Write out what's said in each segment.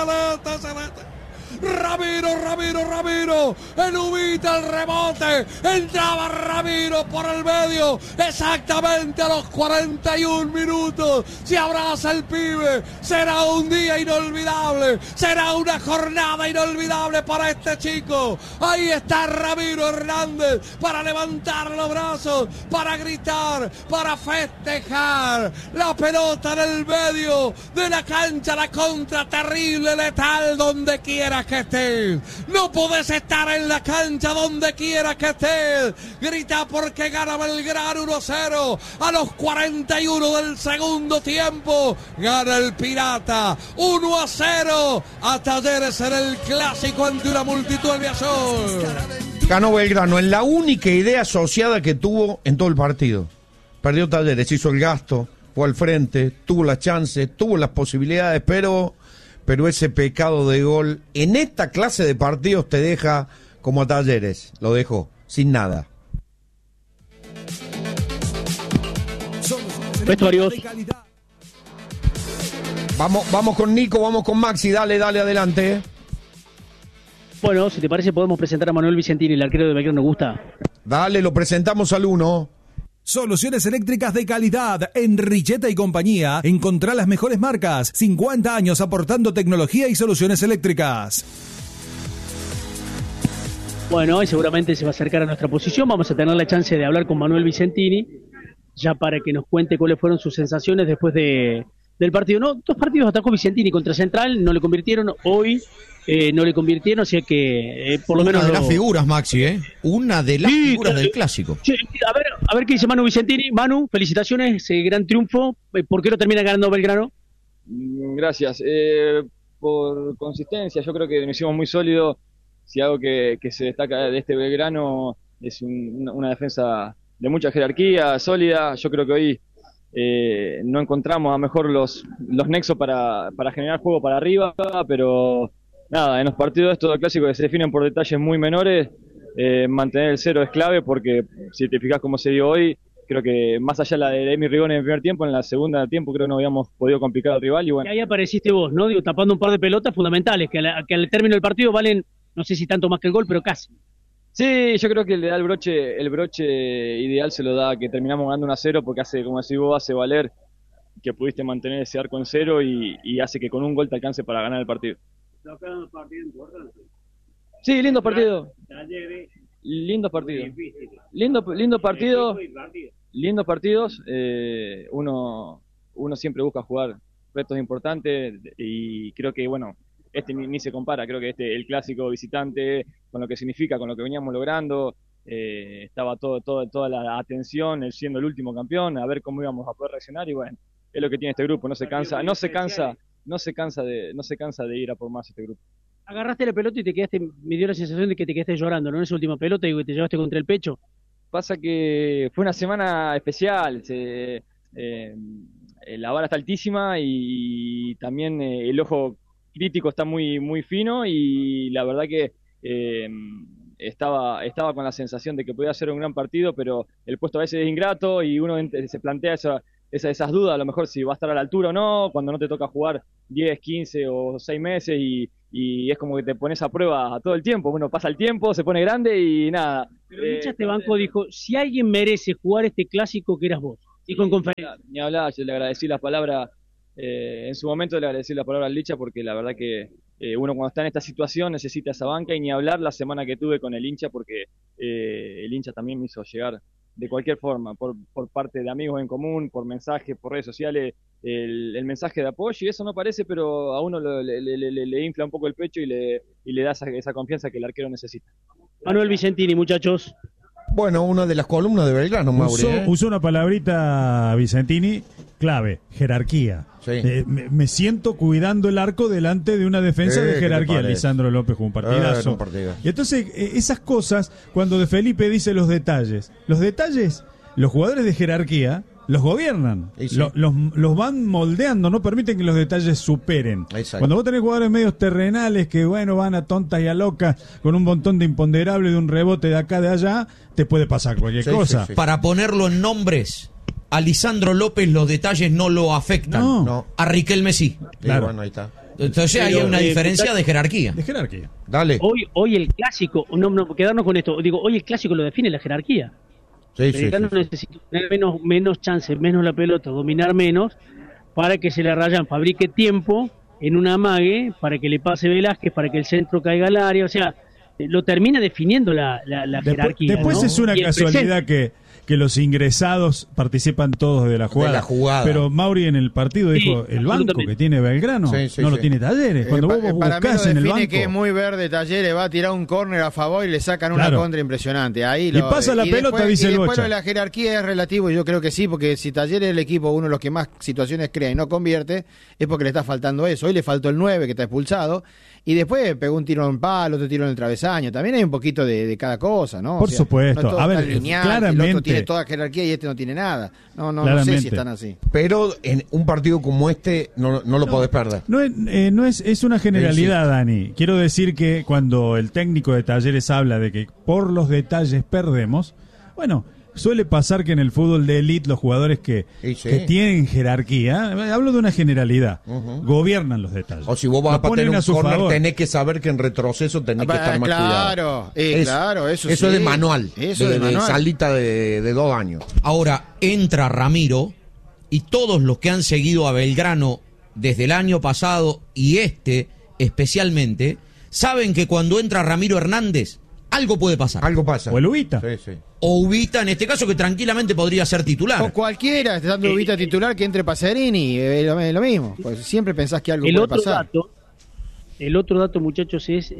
excelente. Ramiro, evita el rebote, entraba Ramiro por el medio, exactamente a los 41 minutos, se abraza el pibe, será un día inolvidable, será una jornada inolvidable para este chico. Ahí está Ramiro Hernández para levantar los brazos, para gritar, para festejar, la pelota en el medio de la cancha, la contra terrible, letal, donde quieras que estés. No podés estar en la cancha donde quieras que estés. Grita porque gana Belgrano 1-0 a los 41 del segundo tiempo. Gana el Pirata 1-0 a Talleres en el clásico ante una multitud de Biasol. Ganó Belgrano en la única idea asociada que tuvo en todo el partido. Perdió Talleres, hizo el gasto, fue al frente, tuvo las chances, tuvo las posibilidades, pero ese pecado de gol en esta clase de partidos te deja como a Talleres, lo dejó, sin nada. Vestuarios. Vamos con Nico, vamos con Maxi, dale adelante. Bueno, si te parece podemos presentar a Manuel Vicentini, el arquero de Belgrano. ¿Nos gusta? Dale, lo presentamos al 1. Soluciones eléctricas de calidad. En Richeta y compañía encontrá las mejores marcas. 50 años aportando tecnología y soluciones eléctricas. Bueno, y seguramente se va a acercar a nuestra posición. Vamos a tener la chance de hablar con Manuel Vicentini, ya para que nos cuente cuáles fueron sus sensaciones después del partido. No, 2 partidos atacó Vicentini contra Central, no le convirtieron. Hoy no le convirtieron, así que por lo menos... Una de las figuras, Maxi, una de las figuras del clásico. Sí, a ver qué dice Manu Vicentini. Manu, felicitaciones, gran triunfo. ¿Por qué no termina ganando Belgrano? Gracias. Por consistencia, yo creo que nos hicimos muy sólidos. Si algo que se destaca de este Belgrano es una defensa de mucha jerarquía, sólida. Yo creo que hoy no encontramos a lo mejor los nexos para generar juego para arriba, pero nada, en los partidos estos de clásicos que se definen por detalles muy menores, mantener el 0 es clave, porque si te fijas cómo se dio hoy, creo que más allá de la de Emi Rigoni en el primer tiempo, en la segunda tiempo creo que no habíamos podido complicar al rival. Y bueno, ahí apareciste vos, ¿no? Digo, tapando un par de pelotas fundamentales que al término del partido valen, no sé si tanto más que el gol, pero casi. Sí, yo creo que le da el broche ideal, se lo da que terminamos ganando 1-0, porque hace, como decís vos, hace valer que pudiste mantener ese arco en 0 y hace que con un gol te alcance para ganar el partido. Sí, lindo partido. Lindos partidos. Lindos partidos. Uno siempre busca jugar retos importantes y creo que, bueno, ni se compara. Creo que el clásico visitante, con lo que significa, con lo que veníamos logrando, estaba toda la atención, él siendo el último campeón, a ver cómo íbamos a poder reaccionar, y bueno, es lo que tiene este grupo, no se cansa de ir a por más este grupo. Agarraste la pelota y me dio la sensación de que te quedaste llorando, ¿no? En esa última pelota y te llevaste contra el pecho. Pasa que fue una semana especial, la vara está altísima y también el ojo crítico está muy, muy fino, y la verdad que estaba con la sensación de que podía ser un gran partido, pero el puesto a veces es ingrato y uno se plantea esas dudas, a lo mejor si va a estar a la altura o no, cuando no te toca jugar 10, 15 o 6 meses y es como que te pones a prueba todo el tiempo. Bueno, pasa el tiempo, se pone grande y nada. Pero Licha este banco dijo, si alguien merece jugar este clásico, que eras vos. Dijo en conferencia. Ni hablar, yo le agradecí las palabras, en su momento le agradecí las palabras al Licha, porque la verdad que uno cuando está en esta situación necesita esa banca, y ni hablar la semana que tuve con el hincha, porque el hincha también me hizo llegar de cualquier forma, por parte de amigos en común, por mensajes, por redes sociales, el mensaje de apoyo, y eso no parece, pero a uno le infla un poco el pecho y le da esa confianza que el arquero necesita. Manuel Vicentini, muchachos. Bueno, una de las columnas de Belgrano, Mauri. Usó una palabrita, Vicentini, clave, jerarquía. Sí. Me siento cuidando el arco delante de una defensa de jerarquía. Lisandro López jugó un partidazo. Y entonces, esas cosas, cuando De Felipe dice los detalles, los jugadores de jerarquía los gobiernan, sí. los van moldeando, no permiten que los detalles superen. Exacto. Cuando vos tenés jugadores medios terrenales que, bueno, van a tontas y a locas con un montón de imponderables, de un rebote de acá, de allá, te puede pasar cualquier cosa. Sí. Para ponerlo en nombres, a Lisandro López los detalles no lo afectan. No. A Riquelme sí. Claro. Bueno, ahí está. Entonces hay una diferencia de jerarquía. De jerarquía. Dale. Hoy el clásico, no, quedarnos con esto, digo, hoy el clásico lo define la jerarquía. Belgrano necesita tener menos chances, menos la pelota, dominar menos, para que se le Rayán fabrique tiempo en un amague, para que le pase Velázquez, para que el centro caiga al área, o sea, lo termina definiendo la jerarquía. Después, ¿no? Es una casualidad que los ingresados participan todos de la jugada. Pero Mauri en el partido dijo, el banco que tiene Belgrano no lo tiene Talleres. Cuando vos buscás en el banco, que es muy verde Talleres, va a tirar un córner a favor y le sacan una contra impresionante. Ahí y pasa la pelota, dice el Bocha. Después la jerarquía es relativo, yo creo que sí, porque si Talleres es el equipo, uno de los que más situaciones crea y no convierte, es porque le está faltando eso. Hoy le faltó el 9 que está expulsado. Y después pegó un tiro en palo, otro tiro en el travesaño. También hay un poquito de cada cosa, ¿no? Por supuesto. No a ver, lineal, claramente. el otro tiene toda jerarquía y este no tiene nada. No sé si están así. Pero en un partido como este no lo podés perder. Es una generalidad, Dani. Quiero decir que cuando el técnico de Talleres habla de que por los detalles perdemos, bueno, suele pasar que en el fútbol de élite los jugadores que tienen jerarquía, hablo de una generalidad, gobiernan los detalles. O si vos vas a patear un córner, tenés que saber que en retroceso tenés que estar más cuidado. Claro, eso es de manual, de salita de 2 años. Ahora entra Ramiro y todos los que han seguido a Belgrano desde el año pasado y especialmente, saben que cuando entra Ramiro Hernández, algo puede pasar. Algo pasa. O el Ubita. Sí. O Ubita, en este caso, que tranquilamente podría ser titular. O cualquiera, estando Ubita titular, que entre Pacerini, es lo mismo. Pues siempre pensás que algo puede pasar. El otro dato, muchachos, es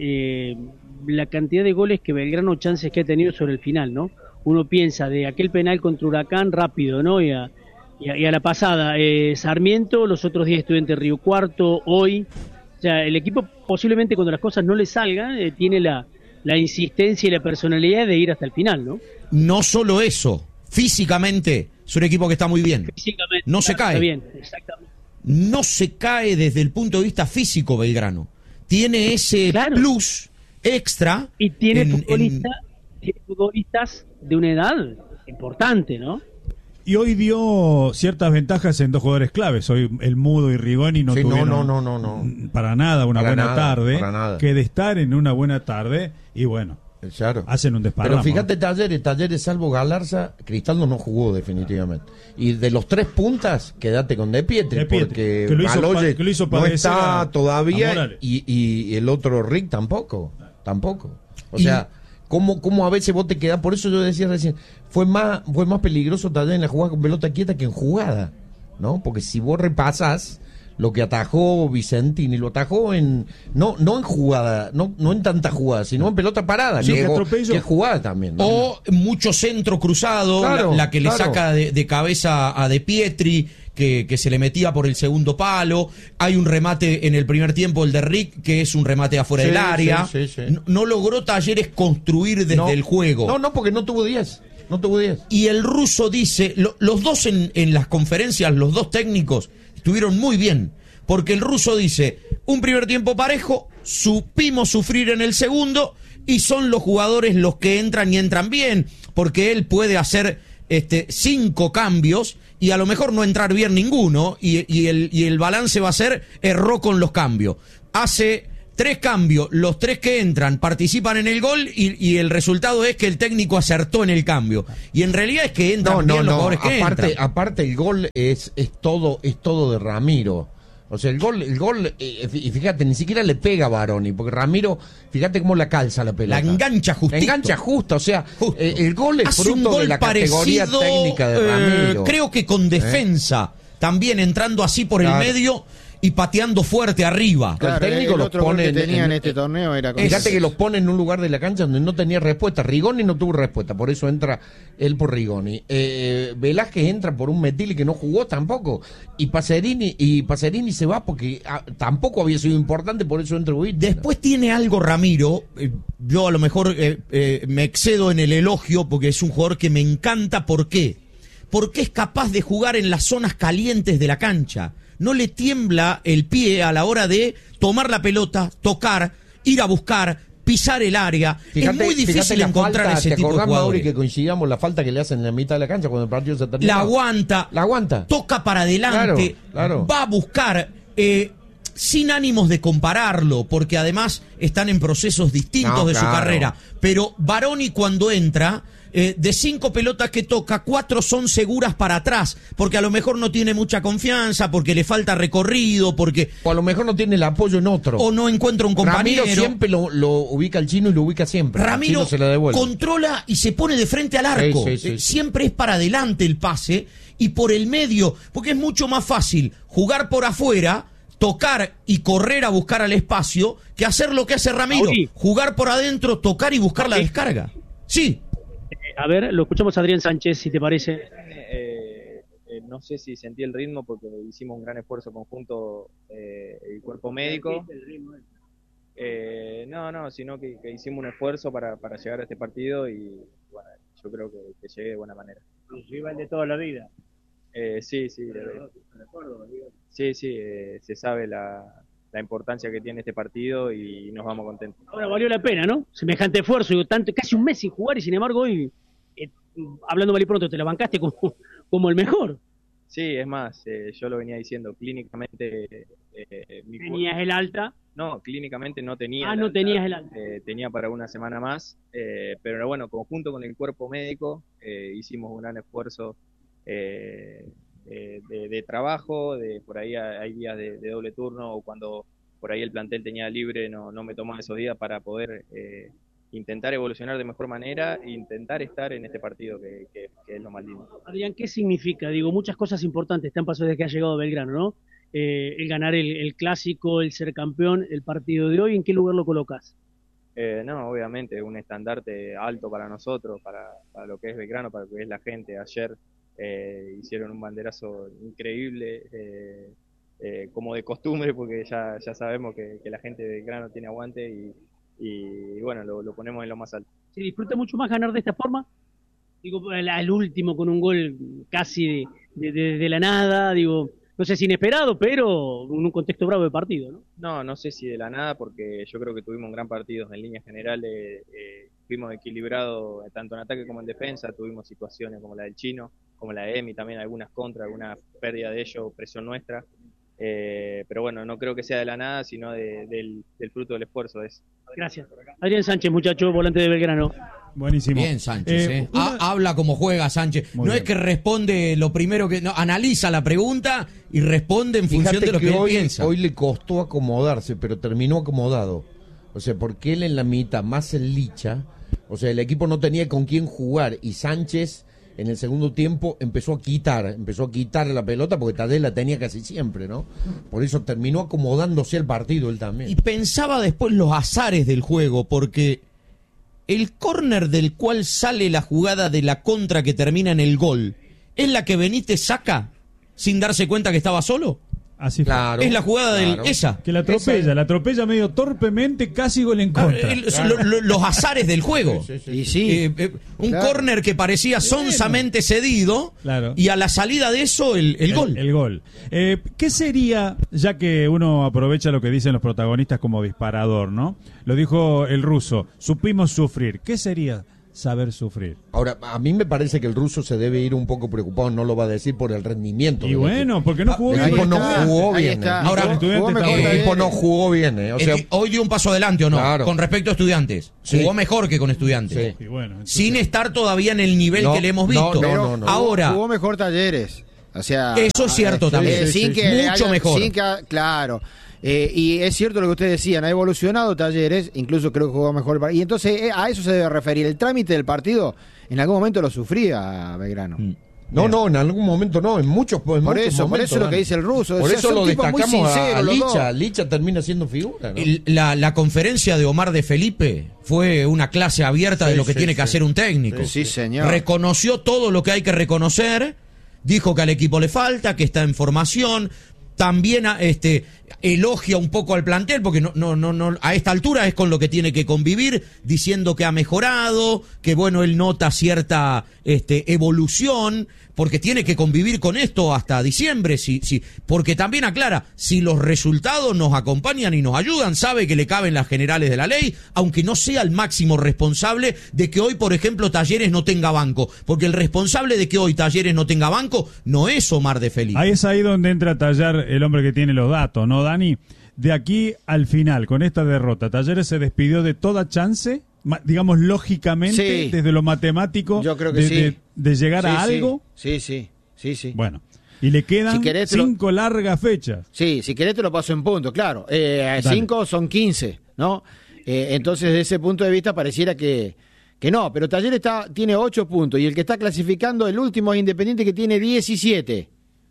la cantidad de goles que Belgrano chances que ha tenido sobre el final, ¿no? Uno piensa de aquel penal contra Huracán rápido, ¿no? Y a la pasada, Sarmiento, los otros 10 Estudiantes Río Cuarto, hoy. O sea, el equipo posiblemente cuando las cosas no le salgan, tiene la insistencia y la personalidad de ir hasta el final, ¿no? No solo eso, físicamente es un equipo que está muy bien. Físicamente no se cae. Está bien, exactamente. No se cae desde el punto de vista físico Belgrano. Tiene ese plus extra. Y tiene futbolistas de una edad importante, ¿no? Y hoy dio ciertas ventajas en 2 jugadores claves. Hoy el Mudo y Rigoni no tuvieron para nada una buena tarde. Que de estar en una buena tarde, y bueno, hacen un desparramo. Pero fíjate, Talleres salvo Galarza, Cristaldo no jugó definitivamente. Y de los 3 puntas, quédate con De Pietri, porque Baloyes no está todavía y el otro Rick tampoco. O sea, ¿Cómo a veces vos te quedás? Por eso yo decía recién, fue más peligroso Talleres en la jugada con pelota quieta que en jugada, ¿no? Porque si vos repasás lo que atajó Vicentini, lo atajó no en jugada, no en tanta jugada, sino en pelota parada, que es jugada también, ¿no? O mucho centro cruzado, la que le saca de cabeza a De Pietri, que se le metía por el segundo palo. Hay un remate en el primer tiempo, el de Rick, que es un remate afuera del área. Sí. No logró Talleres construir desde el juego. No, porque no tuvo 10. Y el ruso dice, los dos en las conferencias, los dos técnicos estuvieron muy bien, porque el ruso dice, un primer tiempo parejo, supimos sufrir en el segundo, y son los jugadores los que entran y entran bien, porque él puede hacer 5 cambios y a lo mejor no entrar bien ninguno, y el balance va a ser erró con los cambios. Hace 3 cambios, los 3 que entran participan en el gol y el resultado es que el técnico acertó en el cambio. Y en realidad es que entran bien los jugadores que entran. Aparte el gol es todo de Ramiro. O sea, el gol, y fíjate, ni siquiera le pega a Baroni, porque Ramiro, fíjate cómo la calza la pelota. La engancha justito. La engancha justa, o sea, el gol es fruto de la categoría técnica de Ramiro. Creo que con defensa, también entrando así por el medio y pateando fuerte arriba. Claro, el técnico los pone que tenía en este torneo era fíjate que los pone en un lugar de la cancha donde no tenía respuesta. Rigoni no tuvo respuesta, por eso entra él por Rigoni. Velázquez entra por un Metilli que no jugó tampoco. Y Pacerini se va porque tampoco había sido importante, por eso entra Ubita. Después tiene algo Ramiro, yo a lo mejor me excedo en el elogio porque es un jugador que me encanta. ¿Por qué? Porque es capaz de jugar en las zonas calientes de la cancha. No le tiembla el pie a la hora de tomar la pelota, tocar, ir a buscar, pisar el área. Es muy difícil encontrar ese tipo de jugadores. Mauri, que coincidamos la falta que le hacen en la mitad de la cancha cuando el partido se termina? La aguanta. Toca para adelante. Claro. Va a buscar. sin ánimos de compararlo, porque además están en procesos distintos de su carrera, pero Baroni cuando entra, de 5 pelotas que toca, 4 son seguras para atrás, porque a lo mejor no tiene mucha confianza, porque le falta recorrido, porque... O a lo mejor no tiene el apoyo en otro. O no encuentra un compañero. Ramiro siempre lo ubica el chino y lo ubica siempre. Ramiro se la devuelve. Controla y se pone de frente al arco. Sí. Siempre es para adelante el pase y por el medio, porque es mucho más fácil jugar por afuera, tocar y correr a buscar al espacio, que hacer lo que hace Ramiro. Jugar por adentro, tocar y buscar la descarga. Sí. A ver, lo escuchamos a Adrián Sánchez, si te parece. No sé si sentí el ritmo porque hicimos un gran esfuerzo conjunto, el cuerpo médico. No, sino que hicimos un esfuerzo para llegar a este partido y bueno, yo creo que llegué de buena manera. ¿Los rival de toda la vida? Sí. Se sabe la importancia que tiene este partido y nos vamos contentos. Ahora valió la pena, ¿no? Semejante esfuerzo, casi un mes sin jugar y sin embargo hoy, hablando mal y pronto, te la bancaste como el mejor. Sí, es más, yo lo venía diciendo, clínicamente... ¿Tenías el alta? No, clínicamente no tenía. No tenías el alta. Tenía para una semana más, pero bueno, conjunto con el cuerpo médico hicimos un gran esfuerzo de trabajo, por ahí hay días de doble turno o cuando por ahí el plantel tenía libre, no me tomaba esos días para poder intentar evolucionar de mejor manera e intentar estar en este partido que es lo más lindo. Adrián, ¿qué significa? Digo, muchas cosas importantes te han pasado desde que ha llegado Belgrano, ¿no? El ganar el clásico, el ser campeón, el partido de hoy, ¿en qué lugar lo colocas? No, obviamente, un estandarte alto para nosotros, para lo que es Belgrano, para lo que es la gente. Ayer hicieron un banderazo increíble, como de costumbre, porque ya sabemos que la gente de Belgrano tiene aguante y bueno, lo ponemos en lo más alto. ¿Se disfruta mucho más ganar de esta forma? Digo, al último con un gol casi de la nada, digo, no sé si inesperado, pero en un contexto bravo de partido, ¿no? No sé si de la nada, porque yo creo que tuvimos un gran partido en líneas generales, fuimos equilibrados tanto en ataque como en defensa, tuvimos situaciones como la del Chino, como la de Emi, también algunas contras, alguna pérdida de ellos, presión nuestra, pero bueno, no creo que sea de la nada, sino del fruto del esfuerzo. Gracias. Adrián Sánchez, muchacho, volante de Belgrano. Buenísimo. Bien, Sánchez. Habla como juega Sánchez. Muy no bien. Es que responde lo primero que... No, analiza la pregunta y responde en función de lo que él piensa. Hoy le costó acomodarse, pero terminó acomodado. O sea, porque él en la mitad, más el Licha, o sea, el equipo no tenía con quién jugar y Sánchez en el segundo tiempo empezó a quitar la pelota porque Tadej la tenía casi siempre, ¿no? Por eso terminó acomodándose el partido él también. Y pensaba después los azares del juego, porque el córner del cual sale la jugada de la contra que termina en el gol, ¿es la que Benítez saca sin darse cuenta que estaba solo? Así fue. Claro, es la jugada esa. Que la atropella medio torpemente, casi gol en contra. Los azares del juego. Sí. Un córner que parecía sonsamente cedido, y a la salida de eso el gol. El gol. ¿Qué sería, ya que uno aprovecha lo que dicen los protagonistas como disparador, ¿no? Lo dijo el ruso, supimos sufrir. ¿Qué sería saber sufrir? Ahora, a mí me parece que el ruso se debe ir un poco preocupado, no lo va a decir por el rendimiento. Y bueno, porque no jugó bien. El equipo no jugó bien. Ahora, el equipo no jugó bien. O sea, hoy dio un paso adelante, ¿o no? Claro. Con respecto a Estudiantes. Sí. Jugó mejor que con Estudiantes. Sí. Y bueno, entonces, sin estar todavía en el nivel que le hemos visto. No. Ahora, jugó mejor Talleres. O sea, eso es cierto también. Mucho mejor. Claro. Y es cierto lo que ustedes decían, ha evolucionado Talleres, incluso creo que jugó mejor. Y entonces a eso se debe referir. El trámite del partido, en algún momento lo sufría Belgrano. No, en algún momento no, en muchos momentos. Por eso lo que dice el ruso. Por eso lo destacamos a Licha. Licha termina siendo figura, ¿no? La conferencia de Omar de Felipe fue una clase abierta de lo que tiene que hacer un técnico. Sí, señor. Reconoció todo lo que hay que reconocer, dijo que al equipo le falta, que está en formación. También elogia un poco al plantel, porque no a esta altura es con lo que tiene que convivir, diciendo que ha mejorado, que bueno, él nota cierta evolución, porque tiene que convivir con esto hasta diciembre, porque también aclara, si los resultados nos acompañan y nos ayudan, sabe que le caben las generales de la ley, aunque no sea el máximo responsable de que hoy, por ejemplo, Talleres no tenga banco, porque el responsable de que hoy Talleres no tenga banco no es Omar de Felipe. Ahí es donde entra a tallar el hombre que tiene los datos, ¿no, Dani? de aquí al final, con esta derrota, ¿Talleres se despidió de toda chance, digamos lógicamente, desde lo matemático, yo creo que de llegar a algo? Sí. Bueno, y le quedan 5 largas fechas. Sí, si querés te lo paso en punto, claro. 5 son 15, ¿no? Entonces, desde ese punto de vista pareciera que no, pero Talleres tiene 8 puntos y el que está clasificando, el último es Independiente, que tiene 17.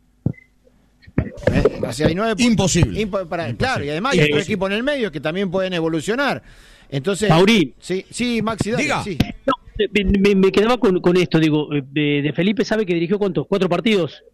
O sea, hay 9 puntos. Imposible. Imposible. Claro, y además hay otro equipo en el medio que también pueden evolucionar. Entonces, Paurí. Sí, Maxi, dale. Diga. Sí. No, me quedaba con esto, digo, de Felipe sabe que dirigió ¿cuántos? 4 partidos.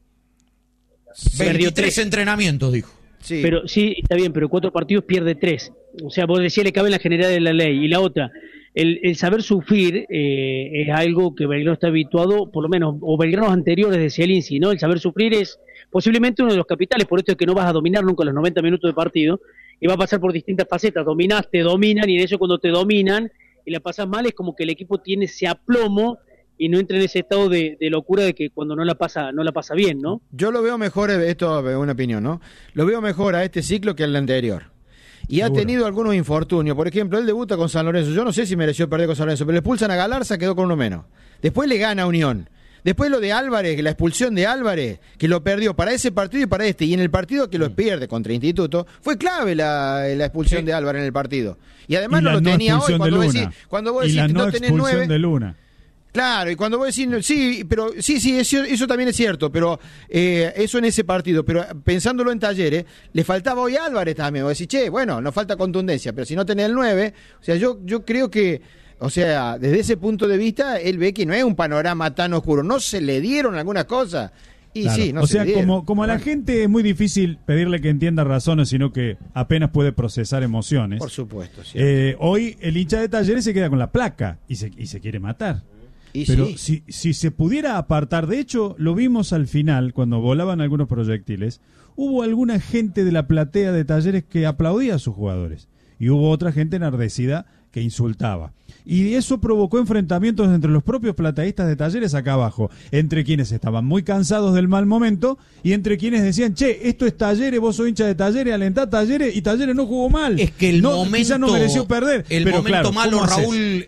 23 entrenamientos, dijo. Sí. Pero sí, está bien, pero 4 partidos pierde 3. O sea, vos decías le cabe en la general de la ley. Y la otra, el saber sufrir es algo que Belgrano está habituado, por lo menos, o Belgranos anteriores de Cielinski, ¿no? El saber sufrir es posiblemente uno de los capitales, por esto es que no vas a dominar nunca los 90 minutos de partido, y va a pasar por distintas facetas. Dominás, te dominan, y en eso cuando te dominan y la pasas mal, es como que el equipo tiene ese aplomo y no entra en ese estado de locura de que cuando no la pasa bien, ¿no? Yo lo veo mejor, esto es una opinión, ¿no? Lo veo mejor a este ciclo que al anterior. Y seguro. Ha tenido algunos infortunios. Por ejemplo, él debuta con San Lorenzo. Yo no sé si mereció perder con San Lorenzo, pero le expulsan a Galarza, quedó con uno menos. Después le gana a Unión. Después lo de Álvarez, la expulsión de Álvarez, que lo perdió para ese partido y para este. Y en el partido que lo pierde contra Instituto, fue clave la expulsión de Álvarez en el partido. Y además no lo tenía hoy. Cuando vos decís no tenés 9. De Luna. Claro, y cuando vos decís, sí, pero sí, eso también es cierto, pero eso en ese partido, pero pensándolo en Talleres, le faltaba hoy Álvarez también, vos decís, bueno, nos falta contundencia, pero si no tenés el 9, o sea, yo creo que, o sea, desde ese punto de vista, él ve que no es un panorama tan oscuro, no se le dieron algunas cosas, y claro. Sí, no o se sea, le dieron. como a la gente es muy difícil pedirle que entienda razones, sino que apenas puede procesar emociones. Por supuesto, sí. Hoy el hincha de Talleres se queda con la placa y se quiere matar. Pero si se pudiera apartar, de hecho lo vimos al final cuando volaban algunos proyectiles, hubo alguna gente de la platea de Talleres que aplaudía a sus jugadores y hubo otra gente enardecida que insultaba. Y eso provocó enfrentamientos entre los propios plateístas de Talleres acá abajo, entre quienes estaban muy cansados del mal momento y entre quienes decían, esto es Talleres, vos sos hincha de Talleres, alentá Talleres, y Talleres no jugó mal. Es que quizá no mereció perder. El momento malo, Raúl,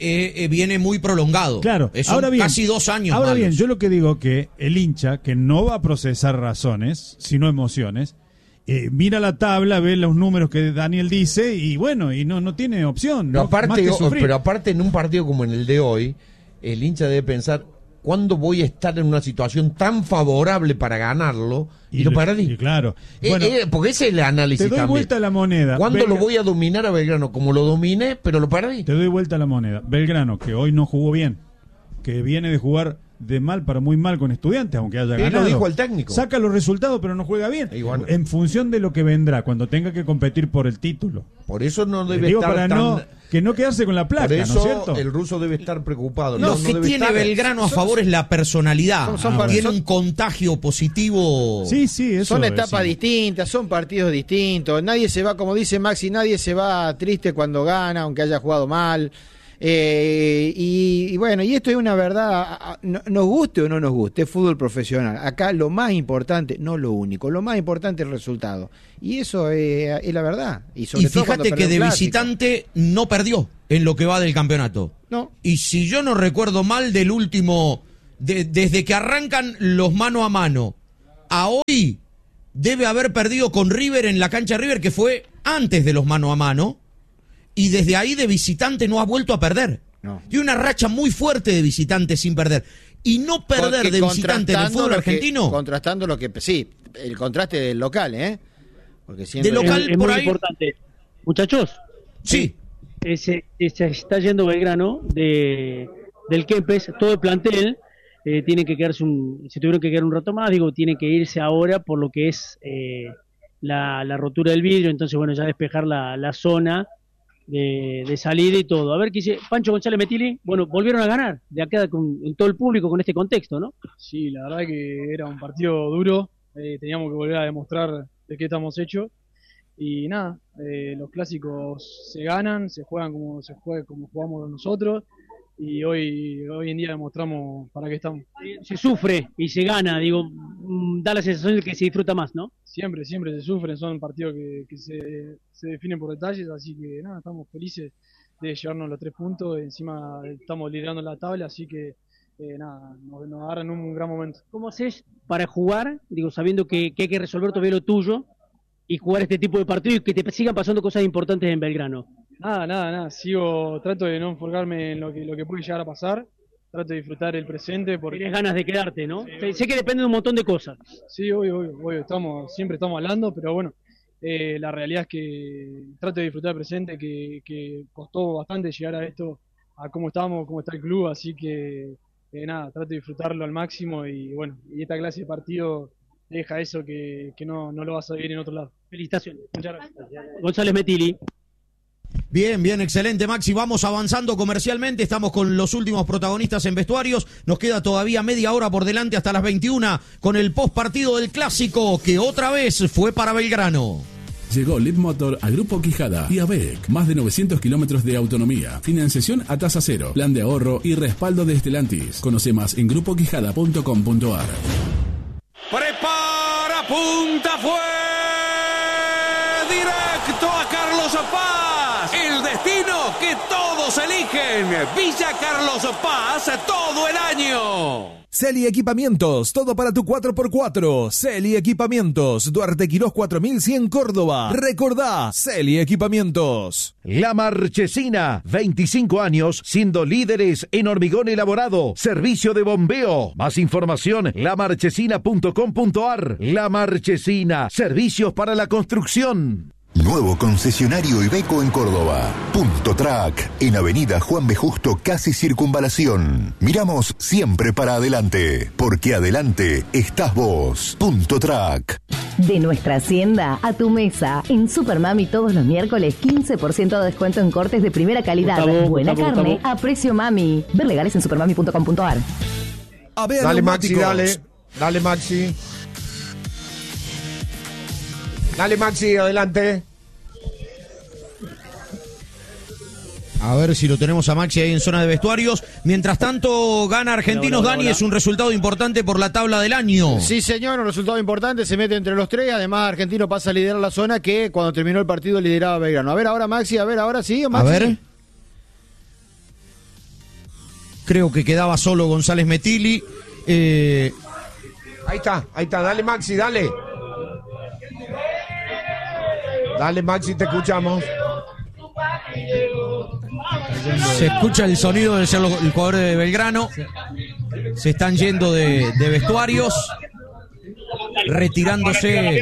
viene muy prolongado. Claro, ahora bien, casi 2 años ahora malos. bien, yo lo que digo que el hincha, que no va a procesar razones, sino emociones, mira la tabla, ve los números que Daniel dice y bueno, y no tiene opción. Pero, ¿no? aparte en un partido como en el de hoy, el hincha debe pensar, ¿cuándo voy a estar en una situación tan favorable para ganarlo? Y lo perdí. Y claro. Bueno, porque ese es el análisis. Te doy vuelta la moneda. ¿Cuándo lo voy a dominar a Belgrano? Como lo dominé, pero lo perdí. Te doy vuelta la moneda. Belgrano, que hoy no jugó bien, que viene de jugar de mal para muy mal con Estudiantes, aunque haya ganado. Lo dijo el técnico. Saca los resultados, pero no juega bien. Bueno. En función de lo que vendrá, cuando tenga que competir por el título. Por eso no debe estar para no quedarse con la placa, por eso, ¿no es cierto? El ruso debe estar preocupado. Lo que tiene Belgrano a favor es la personalidad. Tiene un contagio positivo. Sí, eso son etapas distintas, son partidos distintos. Nadie se va, como dice Maxi, nadie se va triste cuando gana, aunque haya jugado mal. Y bueno, y esto es una verdad, nos guste o no nos guste, es fútbol profesional. Acá lo más importante, no lo único, lo más importante es el resultado. Y eso es la verdad. Y fíjate que de visitante no perdió en lo que va del campeonato. No. Y si yo no recuerdo mal, del último, desde que arrancan los mano a mano a hoy, debe haber perdido con River en la cancha de River, que fue antes de los mano a mano. Y desde ahí de visitante no ha vuelto a perder. No. Y una racha muy fuerte de visitante sin perder. Y no perder porque de visitante en el fútbol argentino. Contrastando lo que... Sí, el contraste del local, ¿eh? Porque siempre... De local es por muy ahí importante. Muchachos. Sí. Se está yendo Belgrano del Kempes, todo el plantel. Tienen que quedarse se tuvieron que quedar un rato más. Tienen que irse ahora por lo que es la rotura del vidrio. Entonces, bueno, ya despejar la zona de salida y todo. A ver qué dice Pancho González Metili. Bueno, volvieron a ganar de acá en todo el público con este contexto, ¿no? Sí, la verdad que era un partido duro. Teníamos que volver a demostrar de qué estamos hechos. Y nada, los clásicos se ganan, se juegan como jugamos nosotros. y hoy en día demostramos para qué estamos. Se sufre y se gana, digo, da la sensación de que se disfruta más, ¿no? Siempre se sufren, son partidos que se definen por detalles, así que nada, estamos felices de llevarnos los 3 puntos, encima estamos liderando la tabla, así que nada, nos agarran un gran momento. ¿Cómo haces para jugar, digo, sabiendo que hay que resolver todavía lo tuyo y jugar este tipo de partidos y que te sigan pasando cosas importantes en Belgrano? Nada, trato de no enfocarme en lo que puede llegar a pasar, trato de disfrutar el presente. Porque tienes ganas de quedarte, ¿no? Sí. Sé que depende de un montón de cosas. Sí, obvio, siempre estamos hablando, pero bueno, la realidad es que trato de disfrutar el presente, que costó bastante llegar a esto, a cómo estamos, cómo está el club, así que nada, trato de disfrutarlo al máximo y bueno, y esta clase de partido deja eso que no lo vas a vivir en otro lado. Felicitaciones. Muchas gracias. González Metilli. Bien, excelente, Maxi. Vamos avanzando comercialmente. Estamos con los últimos protagonistas en vestuarios. Nos queda todavía media hora por delante hasta las 21 con el postpartido del clásico que otra vez fue para Belgrano. Llegó Leadmotor a Grupo Quijada y ABEC. Más de 900 kilómetros de autonomía, financiación a tasa cero, plan de ahorro y respaldo de Stellantis. Conoce más en grupoquijada.com.ar. Prepara, punta, fue directo a Carlos Paz. El destino que todos eligen. Villa Carlos Paz todo el año. Celi Equipamientos, todo para tu 4x4. Celi Equipamientos, Duarte Quirós 4100 Córdoba. Recordá, Celi Equipamientos. La Marchesina, 25 años siendo líderes en hormigón elaborado, servicio de bombeo. Más información, lamarchesina.com.ar. La Marchesina, servicios para la construcción. Nuevo concesionario Iveco en Córdoba. Punto Track, en Avenida Juan B. Justo, casi Circunvalación. Miramos siempre para adelante, porque adelante estás vos. Punto Track. De nuestra hacienda a tu mesa. En Supermami todos los miércoles 15% de descuento en cortes de primera calidad. Buena carne a precio mami. Ver legales en supermami.com.ar. Dale Maxi, dale Maxi. Dale Maxi, adelante. A ver si lo tenemos a Maxi ahí en zona de vestuarios. Mientras tanto, gana Argentinos. Dani, es un resultado importante por la tabla del año. Sí, señor, un resultado importante. Se mete entre los 3. Además, Argentino pasa a liderar la zona que cuando terminó el partido lideraba Belgrano. A ver ahora, Maxi, ahora sí, Maxi. A ver. Creo que quedaba solo González Metilli. Ahí está, dale Maxi, dale. Dale Maxi, te escuchamos. Se escucha el sonido del jugador de Belgrano. Se están yendo de vestuarios, retirándose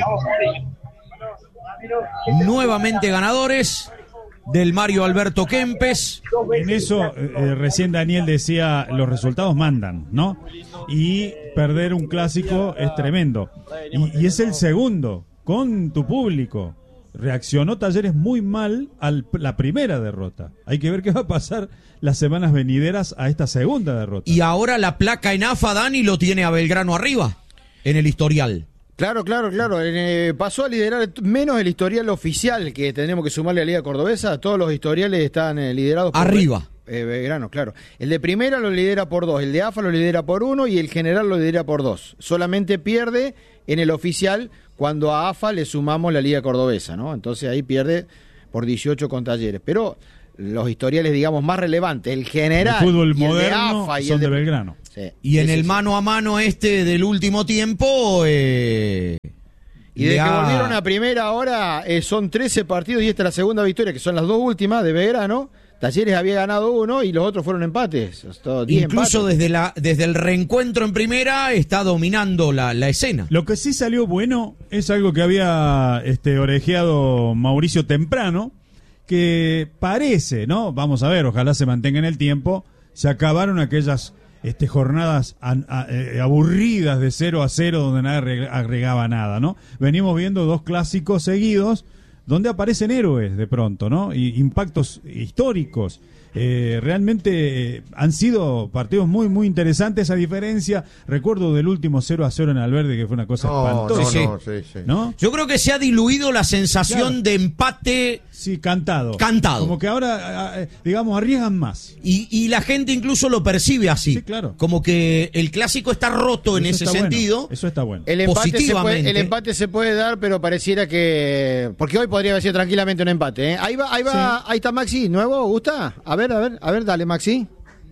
nuevamente ganadores del Mario Alberto Kempes. En eso, recién Daniel decía, los resultados mandan, ¿no? Y perder un clásico es tremendo. Y es el segundo, con tu público. Reaccionó Talleres muy mal a la primera derrota. Hay que ver qué va a pasar las semanas venideras a esta segunda derrota. Y ahora la placa en AFA, Dani, lo tiene a Belgrano arriba, en el historial. Claro. Pasó a liderar menos el historial oficial, que tenemos que sumarle a la Liga Cordobesa. Todos los historiales están liderados por arriba. Belgrano, claro. El de primera lo lidera por 2, el de AFA lo lidera por 1 y el general lo lidera por 2. Solamente pierde en el oficial cuando a AFA le sumamos la Liga Cordobesa, ¿no? Entonces ahí pierde por 18 con Talleres. Pero los historiales, digamos, más relevantes, el general, el fútbol y moderno, el de AFA y son el de Belgrano. Sí. Y en el mano a mano del último tiempo... Y desde que volvieron a primera hora son 13 partidos y esta es la segunda victoria, que son las 2 últimas de Belgrano. Talleres había ganado 1 y los otros fueron empates. Incluso desde el reencuentro en primera está dominando la escena. Lo que sí salió bueno es algo que había orejeado Mauricio temprano, que parece, ¿no? Vamos a ver, ojalá se mantenga en el tiempo. Se acabaron aquellas jornadas aburridas de 0-0 donde nadie agregaba nada, ¿no? Venimos viendo 2 clásicos seguidos donde aparecen héroes de pronto, ¿no? Y impactos históricos. Realmente han sido partidos muy muy interesantes, a diferencia, recuerdo del último 0-0 en Alberdi, que fue una cosa espantosa. ¿No? Yo creo que se ha diluido la sensación de empate. Sí, cantado. Como que ahora, digamos, arriesgan más. Y la gente incluso lo percibe así. Sí, claro. Como que el clásico está roto en ese sentido. Bueno. Eso está bueno. El empate se puede dar, pero pareciera que... Porque hoy podría haber sido tranquilamente un empate, ¿eh? Ahí va, sí. Ahí está Maxi, ¿nuevo? ¿Gusta? A ver, dale, Maxi.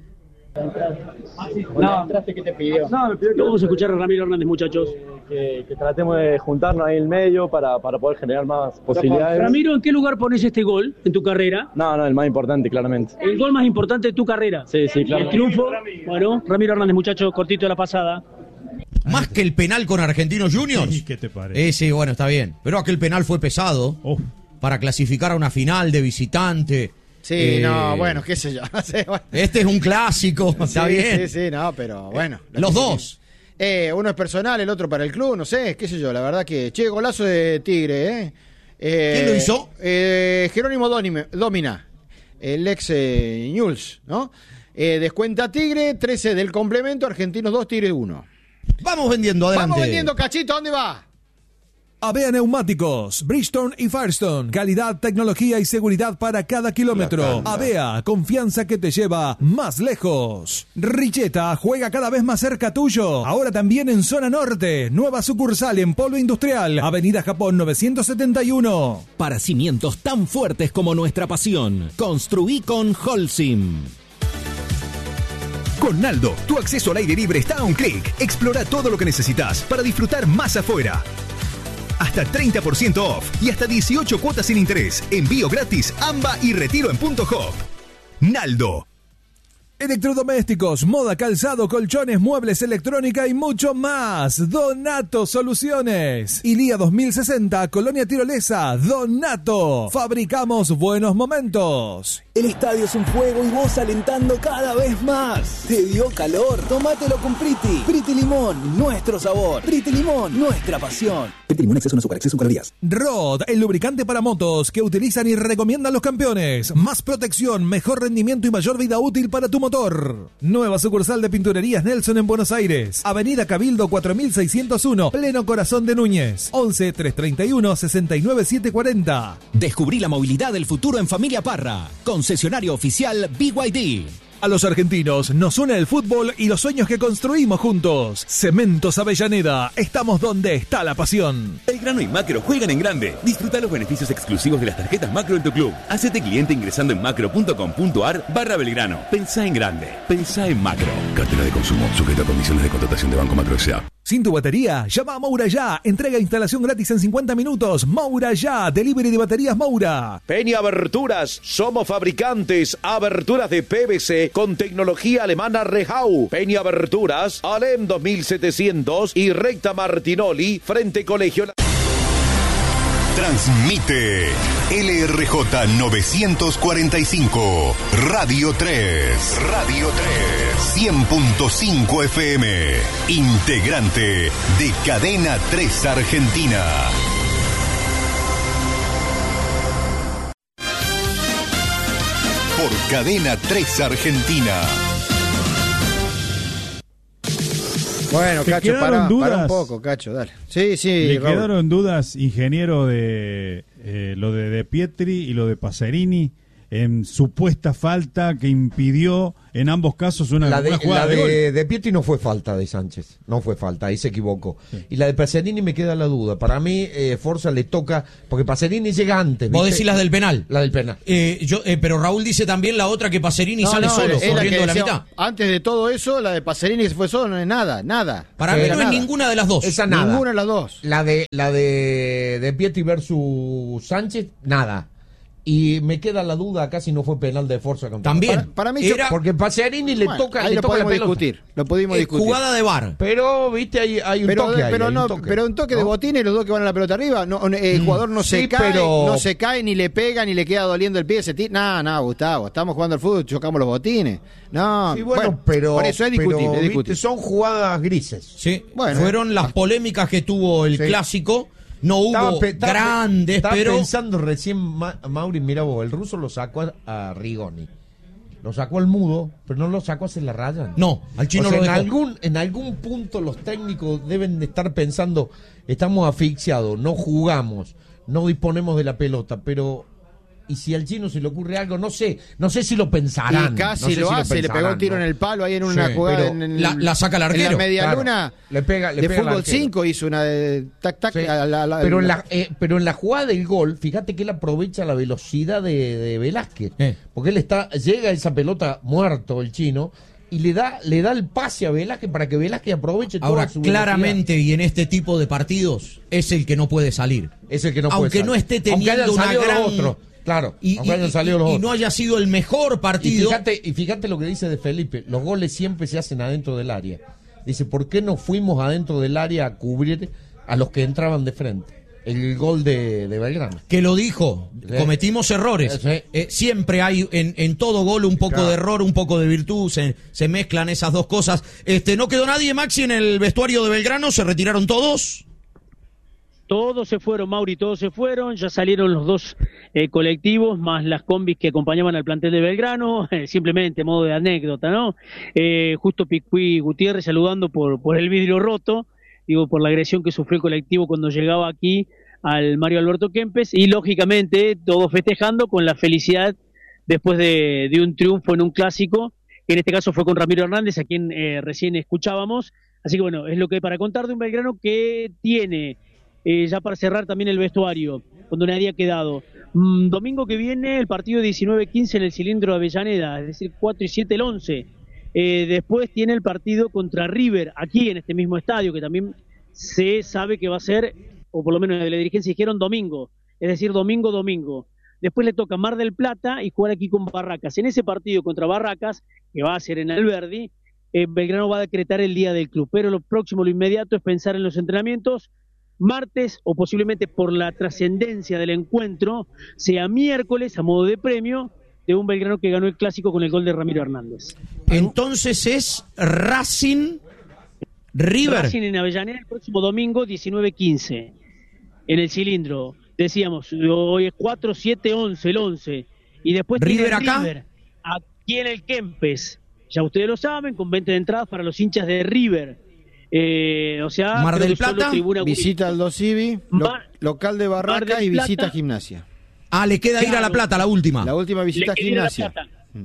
No, ¿qué te pidió? Vamos a escuchar a Ramiro Hernández, muchachos. Que tratemos de juntarnos ahí en el medio para poder generar más posibilidades. Ramiro, ¿en qué lugar pones este gol en tu carrera? No, el más importante, claramente. ¿El gol más importante de tu carrera? Sí, claro. ¿El triunfo? Bueno, Ramiro Hernández, muchachos, cortito de la pasada. Más que el penal con Argentinos Juniors. ¿Qué te parece? Sí, bueno, está bien. Pero aquel penal fue pesado para clasificar a una final de visitante. Sí, no, bueno, qué sé yo. Este es un clásico, está bien. Sí, no, pero bueno. Los dos. Uno es personal, el otro para el club, no sé, qué sé yo, la verdad que... Che, golazo de Tigre, ¿eh? ¿Quién lo hizo? Jerónimo Domina, el ex Newell's, ¿no? Descuenta Tigre, 13 del complemento, Argentinos 2, Tigre 1. Vamos vendiendo, adelante. Vamos vendiendo, Cachito, ¿dónde va? Avea Neumáticos, Bridgestone y Firestone. Calidad, tecnología y seguridad para cada kilómetro. Avea, confianza que te lleva más lejos. Richeta juega cada vez más cerca tuyo. Ahora también en zona norte. Nueva sucursal en Polo Industrial, Avenida Japón 971. Para cimientos tan fuertes como nuestra pasión, construí con Holcim. Con Naldo, tu acceso al aire libre está a un clic. Explora todo lo que necesitas para disfrutar más afuera. Hasta 30% off y hasta 18 cuotas sin interés. Envío gratis, AMBA y retiro en Punto Hop. Naldo. Electrodomésticos, moda, calzado, colchones, muebles, electrónica y mucho más. Donato Soluciones. Ilía 2060, Colonia Tirolesa. Donato. Fabricamos buenos momentos. El estadio es un fuego y vos alentando cada vez más. ¿Te dio calor? Tómatelo con Priti. Priti Limón, nuestro sabor. Priti Limón, nuestra pasión. Priti Limón, exceso en azúcar, exceso en calorías. Rod, el lubricante para motos que utilizan y recomiendan los campeones. Más protección, mejor rendimiento y mayor vida útil para tu motor. Nueva sucursal de Pinturerías Nelson en Buenos Aires. Avenida Cabildo 4601, pleno corazón de Núñez. 11 331 69 740. Descubrí la movilidad del futuro en Familia Parra. Concesionario oficial BYD. A los argentinos nos une el fútbol y los sueños que construimos juntos. Cementos Avellaneda, estamos donde está la pasión. Belgrano y Macro juegan en grande. Disfruta los beneficios exclusivos de las tarjetas Macro en tu club. Hacete cliente ingresando en macro.com.ar/Belgrano. Pensá en grande. Pensá en Macro. Cartera de consumo. Sujeta a condiciones de contratación de Banco Macro S.A. Sin tu batería, llama a Moura Ya. Entrega e instalación gratis en 50 minutos. Moura Ya, delivery de baterías Moura. Peña Aberturas, somos fabricantes. Aberturas de PVC con tecnología alemana Rehau. Peña Aberturas, Alem 2700 y Recta Martinoli, frente Colegio. Transmite LRJ 945, Radio 3. Radio 3. 100.5 FM. Integrante de Cadena 3 Argentina. Por Cadena 3 Argentina. Bueno, Cacho, para un poco, Cacho, dale. Sí, Le Raúl. quedaron dudas, ingeniero, de lo de Pietri y lo de Pacerini, en supuesta falta que impidió en ambos casos una jugada de gol. De Pietri no fue falta de Sánchez, no fue falta, ahí se equivocó. Sí. Y la de Pacerini me queda la duda. Para mí, Forza le toca, porque Pacerini llega antes. ¿Vos decís las del penal? La del penal. Pero Raúl dice también la otra que Pacerini sale solo, corriendo de la mitad. Antes de todo eso, la de Pacerini que se fue solo, no es nada. Para mí no es ninguna de las dos. Esa nada. Ninguna de las dos. La de Pietri versus Sánchez, nada. Y me queda la duda acá si no fue penal de Forza contra también. Para mí era porque Pacerini le toca. Ahí le lo toca podemos discutir. Lo pudimos discutir. Jugada de VAR. Pero viste hay un toque. Pero un toque de botines, los dos que van a la pelota arriba. El jugador no se cae, no se cae, ni le pega, ni le queda doliendo el pie. No, Gustavo, estamos jugando al fútbol, chocamos los botines. No, sí, bueno, pero por eso es discutible. Viste, son jugadas grises. Sí, fueron las polémicas que tuvo el clásico. no hubo grandes, estaba pero... pensando recién, Mauri, mira vos, el ruso lo sacó a Rigoni. Lo sacó al Mudo, pero no lo sacó a hacer la raya. No, al chino lo dejó. En algún punto los técnicos deben de estar pensando, estamos asfixiados, no jugamos, no disponemos de la pelota, pero... Y si al chino se le ocurre algo, no sé si lo pensarán. Y casi lo hace, le pegó un tiro en el palo ahí en una jugada. La saca el arquero. En la media luna le pega de fútbol 5 hizo una de tac-tac. Sí. Pero en la jugada del gol, fíjate que él aprovecha la velocidad de Velázquez. Porque él llega a esa pelota muerto, el chino, y le da el pase a Velázquez para que Velázquez aproveche toda su velocidad. Claramente, y en este tipo de partidos, es el que no puede salir. Es el que no puede Aunque salir. no esté teniendo una gran... Claro, y no haya sido el mejor partido. Y fíjate lo que dice de Felipe, los goles siempre se hacen adentro del área. Dice, ¿por qué no fuimos adentro del área a cubrir a los que entraban de frente? El gol de Belgrano. Que lo dijo, cometimos errores. Siempre hay en todo gol un poco de error, un poco de virtud, se mezclan esas dos cosas. No quedó nadie, Maxi, en el vestuario de Belgrano, se retiraron todos. Todos se fueron, Mauri, todos se fueron, ya salieron los dos colectivos, más las combis que acompañaban al plantel de Belgrano, simplemente modo de anécdota, ¿no? Justo Picuí Gutiérrez saludando por el vidrio roto, digo, por la agresión que sufrió el colectivo cuando llegaba aquí al Mario Alberto Kempes, y lógicamente todos festejando con la felicidad después de un triunfo en un clásico, que en este caso fue con Ramiro Hernández, a quien recién escuchábamos. Así que bueno, es lo que hay para contar de un Belgrano que tiene... ya para cerrar también el vestuario, cuando nadie ha quedado. Domingo que viene el partido 19-15 en el cilindro de Avellaneda, es decir, 4 y 7 el 11. Después tiene el partido contra River, aquí en este mismo estadio, que también se sabe que va a ser, o por lo menos de la dirigencia dijeron domingo, es decir, domingo. Después le toca Mar del Plata y jugar aquí con Barracas. En ese partido contra Barracas, que va a ser en Alberdi, Belgrano va a decretar el día del club, pero lo próximo, lo inmediato, es pensar en los entrenamientos. Martes, o posiblemente por la trascendencia del encuentro, sea miércoles a modo de premio de un Belgrano que ganó el clásico con el gol de Ramiro Hernández. Entonces es Racing River. Racing en Avellaneda el próximo domingo 19-15 en el cilindro. Decíamos, hoy es 4, 7, 11, el 11. Y después River acá. River, aquí en el Kempes. Ya ustedes lo saben, con 20 de entradas para los hinchas de River. O sea, Mar del Plata, visita Aldo Civi, local de Barracas y visita Gimnasia. Le queda ir a La Plata, la última. La última visita a Gimnasia.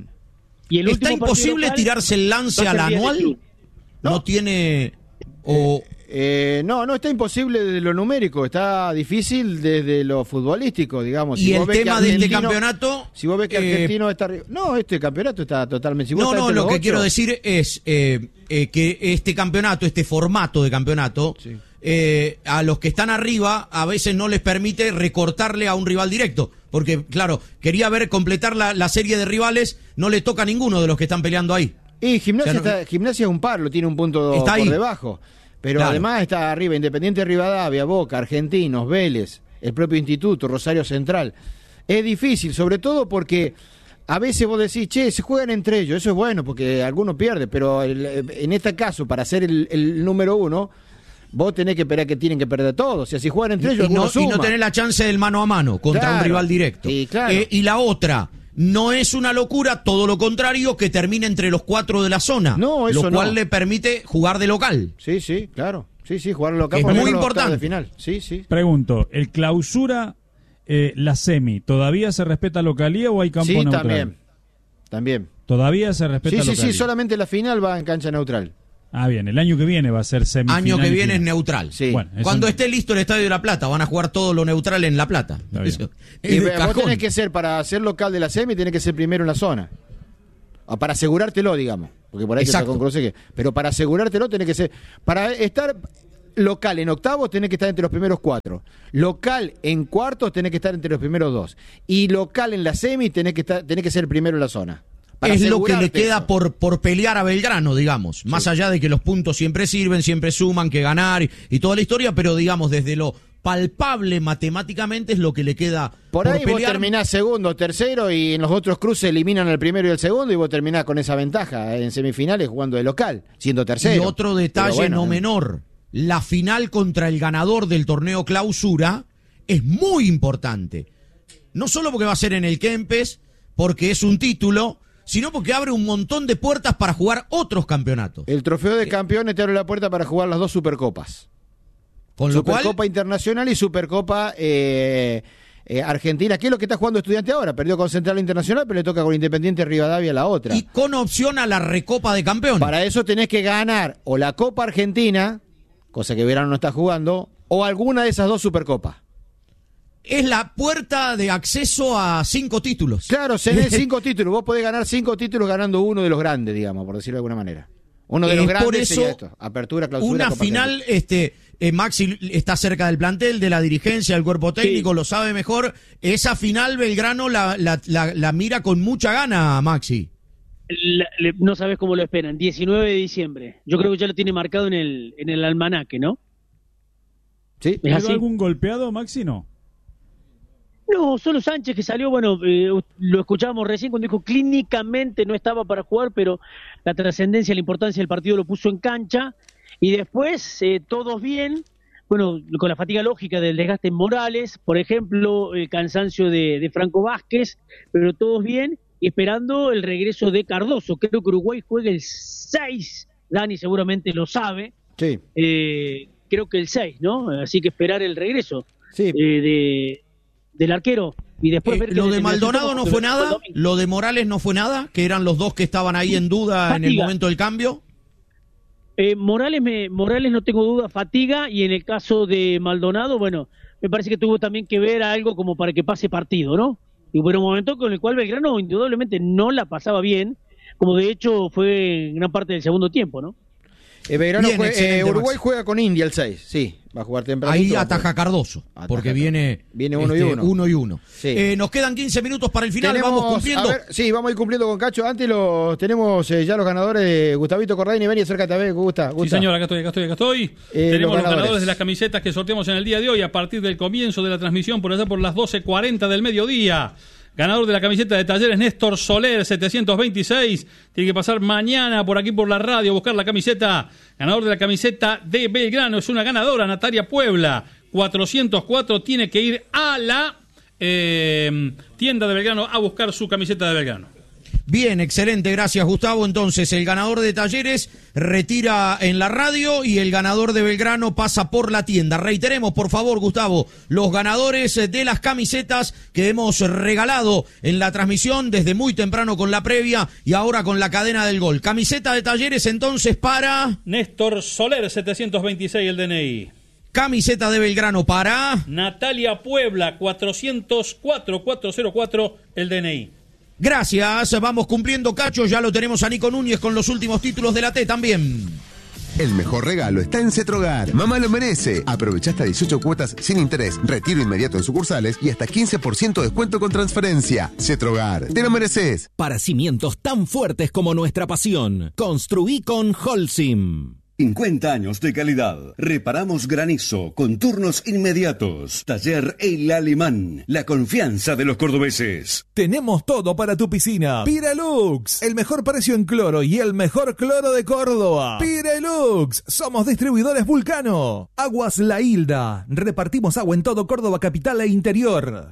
Y el ¿Está imposible tirarse el lance al anual? No tiene... No está imposible desde lo numérico, está difícil desde lo futbolístico, digamos. Y el tema de este campeonato... Si vos ves que Argentino está arriba... No, este campeonato está totalmente... lo que quiero decir es que este campeonato, este formato de campeonato, a los que están arriba a veces no les permite recortarle a un rival directo. Porque, claro, quería completar la serie de rivales, no le toca a ninguno de los que están peleando ahí. Y Gimnasia, Gimnasia es un par, lo tiene un punto por debajo. Pero además está arriba Independiente Rivadavia, Boca, Argentinos, Vélez, el propio Instituto, Rosario Central. Es difícil, sobre todo porque a veces vos decís, se juegan entre ellos, eso es bueno porque alguno pierde, pero en este caso, para ser el número uno, vos tenés que esperar que tienen que perder todos. O sea, si juegan entre ellos, y no tenés la chance del mano a mano contra un rival directo. Y la otra... No es una locura, todo lo contrario, que termine entre los 4 de la zona. No, eso lo cual le permite jugar de local. Sí, claro. Sí, jugar de local. Es muy importante. De final. Sí. Pregunto, ¿el clausura, la semi, todavía se respeta localía o hay campo neutral? También. ¿Todavía se respeta localía? Sí, solamente la final va en cancha neutral. Bien, el año que viene va a ser semifinal. Año que viene es neutral. Sí. Bueno, cuando esté listo el Estadio de La Plata, van a jugar todo lo neutral en La Plata. Y vos tenés que ser, para ser local de la semi, tenés que ser primero en la zona. Para asegurártelo, digamos. Porque por ahí te con Cruce pero para asegurártelo tenés que ser... Para estar local en octavos tenés que estar entre los primeros 4. Local en cuartos tenés que estar entre los primeros 2. Y local en la semi tenés que ser primero en la zona. Es lo que le queda por pelear a Belgrano, digamos. Más allá de que los puntos siempre sirven, siempre suman, que ganar y toda la historia, pero digamos, desde lo palpable matemáticamente es lo que le queda por ahí pelear. Vos terminás segundo, tercero y en los otros cruces eliminan el primero y el segundo y vos terminás con esa ventaja en semifinales jugando de local, siendo tercero. Y otro detalle no menor. la final contra el ganador del torneo Clausura es muy importante. No solo porque va a ser en el Kempes, porque es un título, sino porque abre un montón de puertas para jugar otros campeonatos. El trofeo de campeones te abre la puerta para jugar las 2 Supercopas. Con lo Supercopa cual, Internacional y Supercopa Argentina, que es lo que está jugando Estudiante ahora. Perdió con Central Internacional, pero le toca con Independiente Rivadavia la otra. y con opción a la Recopa de Campeones. Para eso tenés que ganar o la Copa Argentina, cosa que Belgrano no está jugando, o alguna de esas 2 Supercopas. Es la puerta de acceso a 5 títulos. Claro, tenés 5 títulos. Vos podés ganar 5 títulos ganando uno de los grandes, digamos, por decirlo de alguna manera. Uno de los grandes por eso, sería esto. Apertura, clausura, una Copa final, Maxi está cerca del plantel, de la dirigencia, del cuerpo técnico, lo sabe mejor. Esa final Belgrano la mira con mucha gana, Maxi. No sabes cómo lo esperan. 19 de diciembre. Yo creo que ya lo tiene marcado en el almanaque, ¿no? ¿Sí? ¿Ha habido algún golpeado, Maxi? No, solo Sánchez, que salió, bueno, lo escuchábamos recién cuando dijo clínicamente no estaba para jugar, pero la trascendencia, la importancia del partido lo puso en cancha, y después todos bien, bueno, con la fatiga lógica del desgaste en Morales, por ejemplo, el cansancio de Franco Vázquez, pero todos bien, y esperando el regreso de Cardoso. Creo que Uruguay juega el 6, Dani seguramente lo sabe, sí. Creo que el 6, ¿no? Así que esperar el regreso sí. Del arquero y después ver que lo de Maldonado no fue nada, lo de Morales no fue nada, que eran los dos que estaban ahí en duda en el momento del cambio. Morales no tengo duda, fatiga, y en el caso de Maldonado, bueno, me parece que tuvo también que ver algo como para que pase partido, ¿no? Y hubo un momento con el cual Belgrano indudablemente no la pasaba bien, como de hecho fue en gran parte del segundo tiempo, ¿no? Belgrano Uruguay juega con India el 6, sí, va a jugar temprano. Ahí ataja Cardoso, porque viene 1 y 1. 1 y 1. Sí. Nos quedan 15 minutos para el final, vamos cumpliendo. Sí, vamos a ir cumpliendo con Cacho. Antes tenemos ya los ganadores. Gustavito Cordaini, ven y acércate a ver, Gusta. Sí, señor, acá estoy. Tenemos los ganadores de las camisetas que sorteamos en el día de hoy a partir del comienzo de la transmisión, por allá por las 12:40 del mediodía. Ganador de la camiseta de Talleres, Néstor Soler, 726. Tiene que pasar mañana por aquí por la radio a buscar la camiseta. Ganador de la camiseta de Belgrano, es una ganadora, Natalia Puebla, 404. Tiene que ir a la tienda de Belgrano a buscar su camiseta de Belgrano. Bien, excelente, gracias Gustavo. Entonces, el ganador de Talleres retira en la radio y el ganador de Belgrano pasa por la tienda. Reiteremos, por favor, Gustavo, los ganadores de las camisetas que hemos regalado en la transmisión desde muy temprano con la previa y ahora con la cadena del gol. Camiseta de Talleres entonces para... Néstor Soler, 726 el DNI. Camiseta de Belgrano para... Natalia Puebla, 404 el DNI. Gracias, vamos cumpliendo, Cacho, ya lo tenemos a Nico Núñez con los últimos títulos de la T también. El mejor regalo está en Cetrogar. Mamá lo merece. Aprovecha hasta 18 cuotas sin interés, retiro inmediato en sucursales y hasta 15% de descuento con transferencia. Cetrogar, te lo mereces. Para cimientos tan fuertes como nuestra pasión, construí con Holcim. 50 años de calidad. Reparamos granizo con turnos inmediatos. Taller El Alemán. La confianza de los cordobeses. Tenemos todo para tu piscina. Pirelux, el mejor precio en cloro y el mejor cloro de Córdoba. Pirelux, somos distribuidores Vulcano. Aguas La Hilda, repartimos agua en todo Córdoba capital e interior.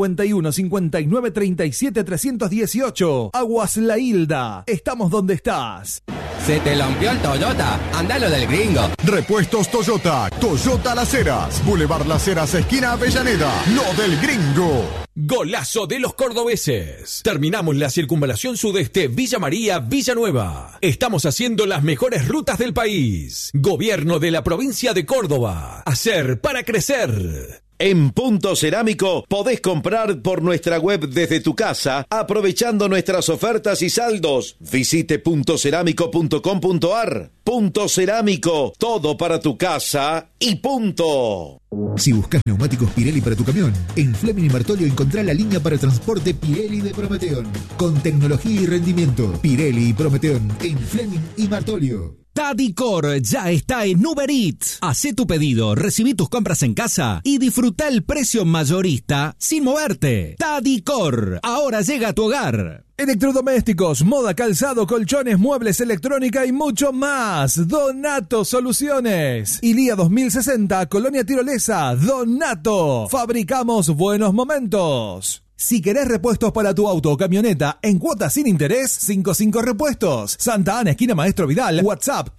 351-5937-318. Aguas La Hilda, estamos donde estás. ¿Se te lampió el Toyota? Andalo del Gringo. Repuestos Toyota, Toyota Las Heras, Boulevard Las Heras, esquina Avellaneda, lo del Gringo. Golazo de los cordobeses. Terminamos la circunvalación sudeste Villa María, Villanueva. Estamos haciendo las mejores rutas del país. Gobierno de la provincia de Córdoba. Hacer para crecer. En Punto Cerámico podés comprar por nuestra web desde tu casa, aprovechando nuestras ofertas y saldos. Visite puntocerámico.com.ar. Punto Cerámico, todo para tu casa y punto. Si buscas neumáticos Pirelli para tu camión, en Fleming y Martolio encontrá la línea para transporte Pirelli de Prometeon. Con tecnología y rendimiento, Pirelli y Prometeon en Fleming y Martolio. Tadicor ya está en Uber Eats. Hacé tu pedido, recibí tus compras en casa y disfruta el precio mayorista sin moverte. Tadicor, ahora llega a tu hogar. Electrodomésticos, moda, calzado, colchones, muebles, electrónica y mucho más. Donato Soluciones. Ilía 2060, Colonia Tirolesa. Donato. Fabricamos buenos momentos. Si querés repuestos para tu auto o camioneta en cuotas sin interés, 55 Repuestos. Santa Ana, esquina Maestro Vidal. WhatsApp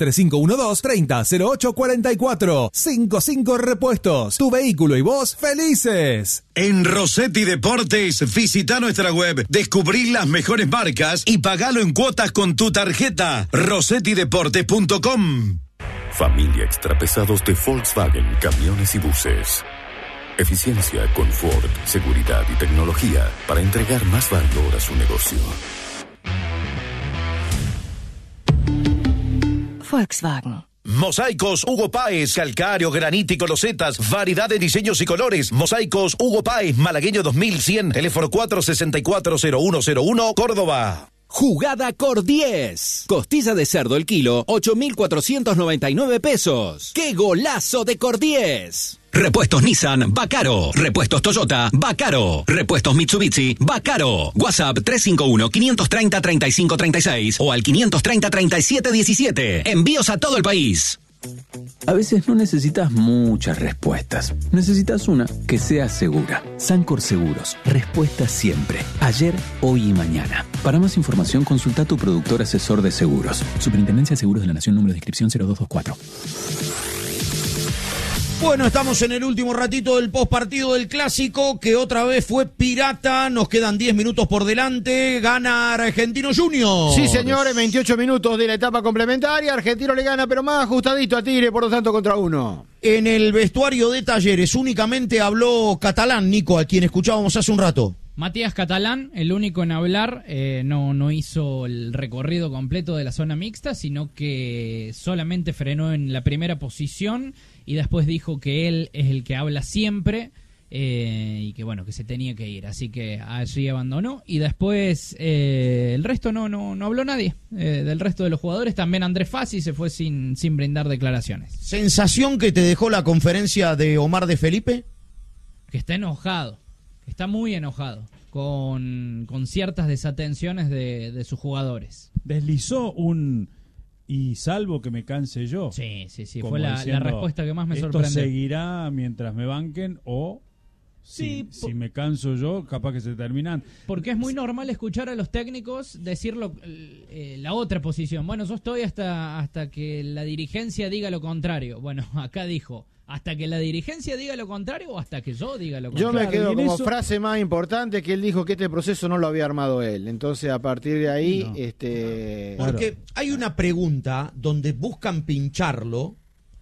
3512-300844. 55 Repuestos. Tu vehículo y vos felices. En Rossetti Deportes, visita nuestra web, descubrí las mejores marcas y pagalo en cuotas con tu tarjeta. rossettideportes.com. Familia Extrapesados de Volkswagen Camiones y Buses. Eficiencia, confort, seguridad y tecnología para entregar más valor a su negocio. Volkswagen. Mosaicos Hugo Páez, calcáreo, granítico, losetas, variedad de diseños y colores. Mosaicos Hugo Páez, Malagueño 2100, teléfono 464-0101, Córdoba. Jugada Cor 10. Costilla de cerdo el kilo, 8.499 pesos. ¡Qué golazo de Cor 10! Repuestos Nissan, Bacaro. Repuestos Toyota, Bacaro. Repuestos Mitsubishi, Bacaro. WhatsApp 351-530-3536 o al 530-3717. Envíos a todo el país. A veces no necesitas muchas respuestas. Necesitas una que sea segura. Sancor Seguros. Respuesta siempre. Ayer, hoy y mañana. Para más información, consulta a tu productor asesor de seguros. Superintendencia de Seguros de la Nación, número de inscripción 0224. Bueno, estamos en el último ratito del postpartido del Clásico, que otra vez fue pirata. Nos quedan 10 minutos por delante. Gana Argentino Juniors. Sí, señores, 28 minutos de la etapa complementaria. Argentino le gana, pero más ajustadito a Tigre, por 2-1. En el vestuario de Talleres únicamente habló Catalán, Nico, a quien escuchábamos hace un rato. Matías Catalán, el único en hablar, no hizo el recorrido completo de la zona mixta, sino que solamente frenó en la primera posición y después dijo que él es el que habla siempre y que bueno, que se tenía que ir, así que allí abandonó y después el resto no habló nadie del resto de los jugadores. También Andrés Fassi se fue sin brindar declaraciones. ¿Sensación que te dejó la conferencia de Omar de Felipe? Que está enojado. Está muy enojado con ciertas desatenciones de sus jugadores. Deslizó y salvo que me canse yo. Sí, fue la respuesta que más me sorprendió. ¿Esto seguirá mientras me banquen o si me canso yo, capaz que se terminan? Porque es muy normal escuchar a los técnicos decir la otra posición. Bueno, yo estoy hasta que la dirigencia diga lo contrario. Bueno, acá dijo... ¿Hasta que la dirigencia diga lo contrario o hasta que yo diga lo contrario? Yo me quedo como frase más importante que él dijo que este proceso no lo había armado él. Entonces, a partir de ahí... No. Porque hay una pregunta donde buscan pincharlo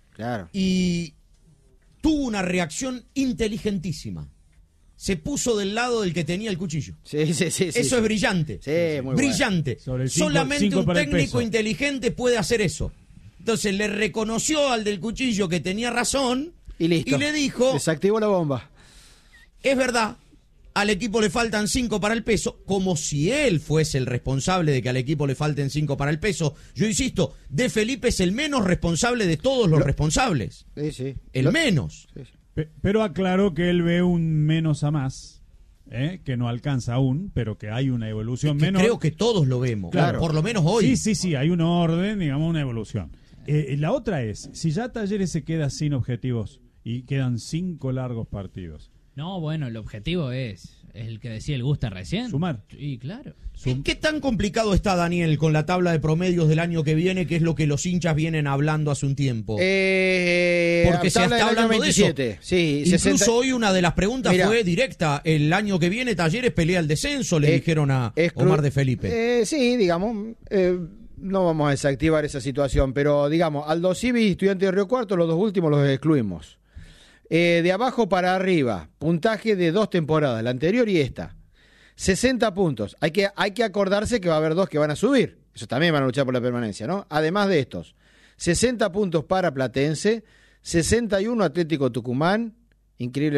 y tuvo una reacción inteligentísima. Se puso del lado del que tenía el cuchillo. Sí. Eso es brillante. Sí, muy brillante. Bueno. Solamente un técnico inteligente puede hacer eso. Entonces le reconoció al del cuchillo que tenía razón y listo. Y le dijo... Desactivó la bomba. Es verdad, al equipo le faltan 5 para el peso, como si él fuese el responsable de que al equipo le falten 5 para el peso. Yo insisto, De Felipe es el menos responsable de todos los responsables. Sí. El menos. Sí. Pero aclaró que él ve un menos a más. Que no alcanza aún, pero que hay una evolución menor. Creo que todos lo vemos, claro. Por lo menos hoy. Sí, hay un orden, digamos, una evolución. La otra es, si ya Talleres se queda sin objetivos y quedan 5 largos partidos. No, bueno, el objetivo es el que decía el Gusta recién. Sumar. Y claro. ¿Qué tan complicado está, Daniel, con la tabla de promedios del año que viene, que es lo que los hinchas vienen hablando hace un tiempo? Porque se está hablando 27. De eso. Sí, incluso 60... hoy una de las preguntas fue directa. El año que viene Talleres pelea el descenso, le dijeron a Omar de Felipe. Sí, digamos... no vamos a desactivar esa situación, pero digamos, Aldo Civi y Estudiantes de Río Cuarto, los dos últimos los excluimos. De abajo para arriba, puntaje de 2 temporadas, la anterior y esta. 60 puntos. Hay que acordarse que va a haber 2 que van a subir. Eso también van a luchar por la permanencia, ¿no? Además de estos, 60 puntos para Platense, 61 Atlético Tucumán, increíble.